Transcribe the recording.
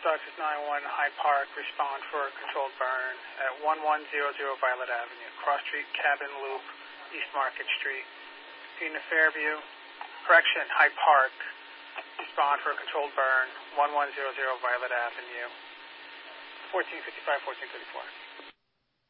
Office 91, Hyde Park, respond for a controlled burn at 1100 Violet Avenue, Cross Street, Cabin Loop, East Market Street. Pima Fairview, Hyde Park, respond for a controlled burn, 1100 Violet Avenue, 1455, 1434.